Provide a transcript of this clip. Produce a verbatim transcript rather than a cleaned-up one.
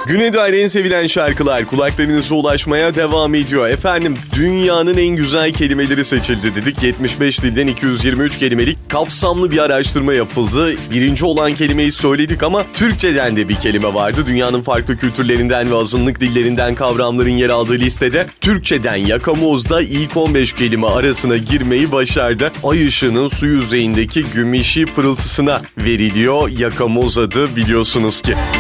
Güne dair en sevilen şarkılar kulaklarınıza ulaşmaya devam ediyor. Efendim, dünyanın en güzel kelimeleri seçildi dedik. yetmiş beş dilden iki yüz yirmi üç kelimelik kapsamlı bir araştırma yapıldı. Birinci olan kelimeyi söyledik ama Türkçeden de bir kelime vardı. Dünyanın farklı kültürlerinden ve azınlık dillerinden kavramların yer aldığı listede Türkçeden Yakamoz da ilk on beş kelime arasına girmeyi başardı. Ay ışığının su yüzeyindeki gümüşi pırıltısına veriliyor Yakamoz adı, biliyorsunuz ki.